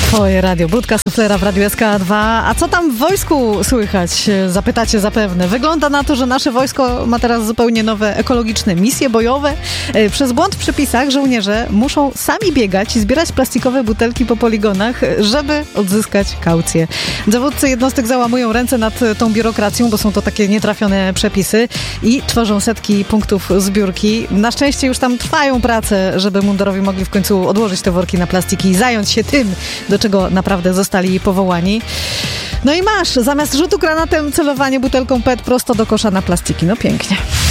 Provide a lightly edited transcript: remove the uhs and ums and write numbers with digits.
Twoje radio, budka suflera w Radiu SK2. A co tam w wojsku słychać? Zapytacie zapewne. Wygląda na to, że nasze wojsko ma teraz zupełnie nowe ekologiczne misje bojowe. Przez błąd w przepisach żołnierze muszą sami biegać i zbierać plastikowe butelki po poligonach, żeby odzyskać kaucję. Dowódcy jednostek załamują ręce nad tą biurokracją, bo są to takie nietrafione przepisy i tworzą setki punktów zbiórki. Na szczęście już tam trwają prace, żeby mundurowi mogli w końcu odłożyć te worki na plastiki i zająć się tym, do czego naprawdę zostali powołani. No i masz, zamiast rzutu granatem celowanie butelką PET prosto do kosza na plastiki. No pięknie.